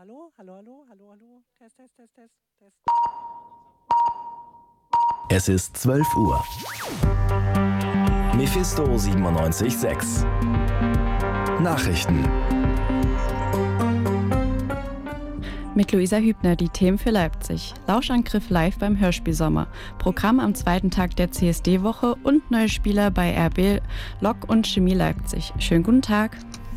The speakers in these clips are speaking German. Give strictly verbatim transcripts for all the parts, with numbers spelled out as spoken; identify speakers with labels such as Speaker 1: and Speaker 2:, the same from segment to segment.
Speaker 1: hallo, hallo, hallo, hallo, hallo, Test, Test, Test, Test, Test.
Speaker 2: Es ist zwölf Uhr. Mephisto siebenundneunzig Komma sechs. Nachrichten.
Speaker 3: Mit Luisa Hübner die Themen für Leipzig. Lauschangriff live beim Hörspielsommer. Programm am zweiten Tag der C S D-Woche und neue Spieler bei R B, Lok und Chemie Leipzig. Schönen guten Tag.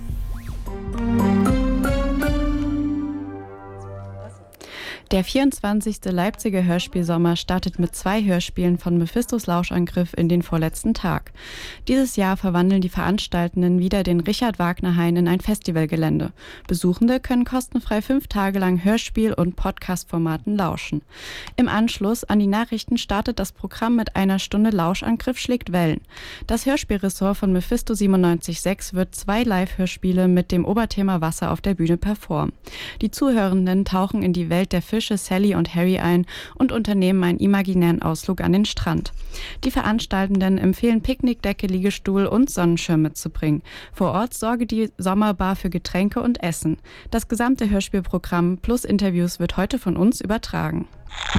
Speaker 3: Der vierundzwanzigste Leipziger Hörspielsommer startet mit zwei Hörspielen von Mephistos Lauschangriff in den vorletzten Tag. Dieses Jahr verwandeln die Veranstaltenden wieder den Richard-Wagner-Hain in ein Festivalgelände. Besuchende können kostenfrei fünf Tage lang Hörspiel- und Podcast-Formaten lauschen. Im Anschluss an die Nachrichten startet das Programm mit einer Stunde Lauschangriff schlägt Wellen. Das Hörspielressort von Mephisto siebenundneunzig Komma sechs wird zwei Live-Hörspiele mit dem Oberthema Wasser auf der Bühne performen. Die Zuhörenden tauchen in die Welt der Fische Sally und Harry ein und unternehmen einen imaginären Ausflug an den Strand. Die Veranstaltenden empfehlen Picknickdecke, Liegestuhl und Sonnenschirm mitzubringen. Vor Ort sorge die Sommerbar für Getränke und Essen. Das gesamte Hörspielprogramm plus Interviews wird heute von uns übertragen.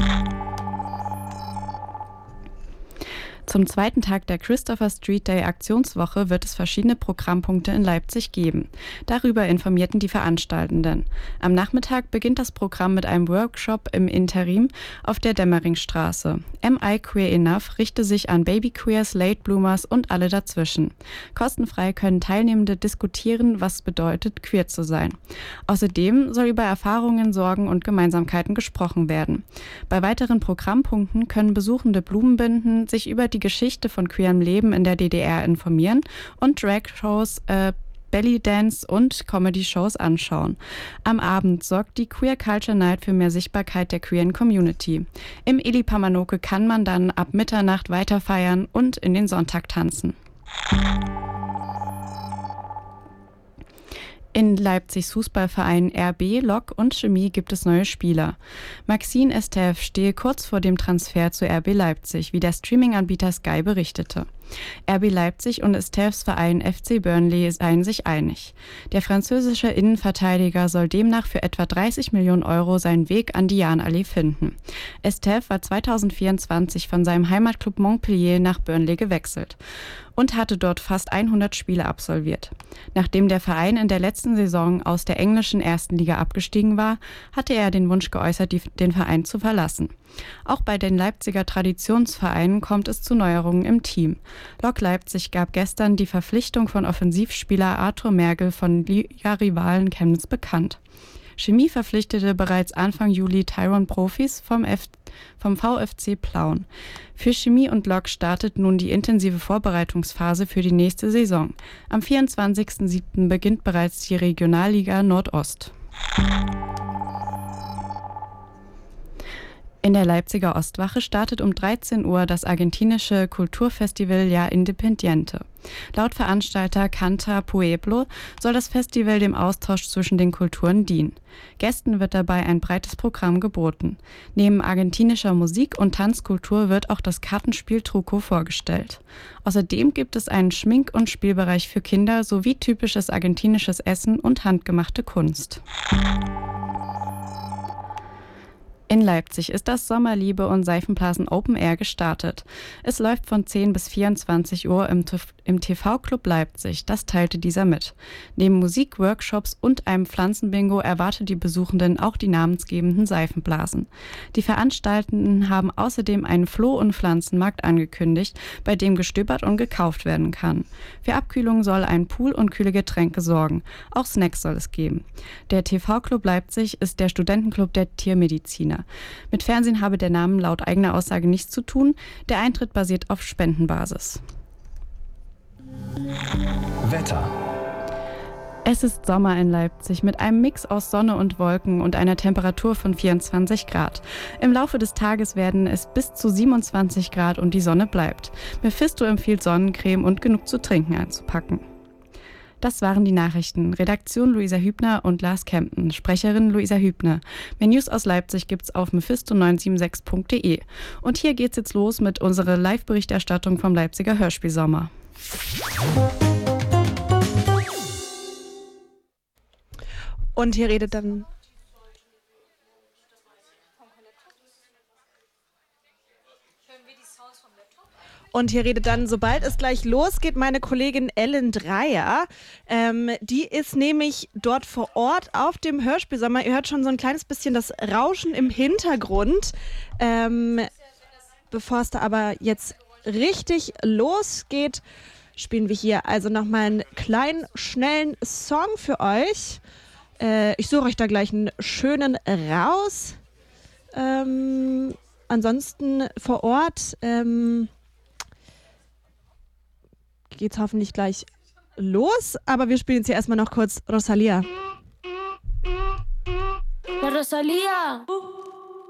Speaker 3: Zum zweiten Tag der Christopher Street Day Aktionswoche wird es verschiedene Programmpunkte in Leipzig geben. Darüber informierten die Veranstaltenden. Am Nachmittag beginnt das Programm mit einem Workshop im Interim auf der Dämmeringstraße. Am I Queer Enough richte sich an Babyqueers, Late Bloomers und alle dazwischen. Kostenfrei können Teilnehmende diskutieren, was es bedeutet, queer zu sein. Außerdem soll über Erfahrungen, Sorgen und Gemeinsamkeiten gesprochen werden. Bei weiteren Programmpunkten können Besuchende Blumen binden, sich über die die Geschichte von queerem Leben in der D D R informieren und Drag-Shows, äh, Belly-Dance und Comedy-Shows anschauen. Am Abend sorgt die Queer Culture Night für mehr Sichtbarkeit der queeren Community. Im Eli Pamanoke kann man dann ab Mitternacht weiter feiern und in den Sonntag tanzen. In Leipzigs Fußballvereinen R B, Lok und Chemie gibt es neue Spieler. Maxine Estève stehe kurz vor dem Transfer zu R B Leipzig, wie der Streaming-Anbieter Sky berichtete. R B Leipzig und Estèves Verein F C Burnley seien sich einig. Der französische Innenverteidiger soll demnach für etwa dreißig Millionen Euro seinen Weg an die Jahnallee finden. Estève war zweitausendvierundzwanzig von seinem Heimatclub Montpellier nach Burnley gewechselt und hatte dort fast hundert Spiele absolviert. Nachdem der Verein in der letzten Saison aus der englischen ersten Liga abgestiegen war, hatte er den Wunsch geäußert, die, den Verein zu verlassen. Auch bei den Leipziger Traditionsvereinen kommt es zu Neuerungen im Team. Lok Leipzig gab gestern die Verpflichtung von Offensivspieler Arthur Mergel von Liga-Rivalen Chemnitz bekannt. Chemie verpflichtete bereits Anfang Juli Tyrone Profis vom, F- vom V F C Plauen. Für Chemie und Lok startet nun die intensive Vorbereitungsphase für die nächste Saison. Am vierundzwanzigsten siebten beginnt bereits die Regionalliga Nordost. In der Leipziger Ostwache startet um dreizehn Uhr das argentinische Kulturfestival Ja Independiente. Laut Veranstalter Canta Pueblo soll das Festival dem Austausch zwischen den Kulturen dienen. Gästen wird dabei ein breites Programm geboten. Neben argentinischer Musik und Tanzkultur wird auch das Kartenspiel Truco vorgestellt. Außerdem gibt es einen Schmink- und Spielbereich für Kinder sowie typisches argentinisches Essen und handgemachte Kunst. In Leipzig ist das Sommerliebe und Seifenblasen Open Air gestartet. Es läuft von zehn bis vierundzwanzig Uhr im, im T V-Club Leipzig, das teilte dieser mit. Neben Musik, Workshops und einem Pflanzenbingo erwartet die Besuchenden auch die namensgebenden Seifenblasen. Die Veranstaltenden haben außerdem einen Floh- und Pflanzenmarkt angekündigt, bei dem gestöbert und gekauft werden kann. Für Abkühlung soll ein Pool und kühle Getränke sorgen. Auch Snacks soll es geben. Der T V-Club Leipzig ist der Studentenclub der Tiermediziner. Mit Fernsehen habe der Name laut eigener Aussage nichts zu tun. Der Eintritt basiert auf Spendenbasis.
Speaker 2: Wetter.
Speaker 3: Es ist Sommer in Leipzig mit einem Mix aus Sonne und Wolken und einer Temperatur von vierundzwanzig Grad. Im Laufe des Tages werden es bis zu siebenundzwanzig Grad und die Sonne bleibt. Mephisto empfiehlt Sonnencreme und genug zu trinken einzupacken. Das waren die Nachrichten. Redaktion Luisa Hübner und Lars Kempten. Sprecherin Luisa Hübner. Mehr News aus Leipzig gibt's auf mephisto neun sieben sechs punkt de. Und hier geht's jetzt los mit unserer Live-Berichterstattung vom Leipziger Hörspielsommer.
Speaker 4: Und hier redet dann Und hier redet dann, sobald es gleich losgeht, meine Kollegin Ellen Dreier. Ähm, die ist nämlich dort vor Ort auf dem Hörspielsommer. Ihr hört schon so ein kleines bisschen das Rauschen im Hintergrund. Ähm, bevor es da aber jetzt richtig losgeht, spielen wir hier also nochmal einen kleinen, schnellen Song für euch. Äh, ich suche euch da gleich einen schönen raus. Ähm, ansonsten vor Ort ähm, geht's hoffentlich gleich los, aber wir spielen jetzt hier erstmal noch kurz Rosalia.
Speaker 5: La Rosalía.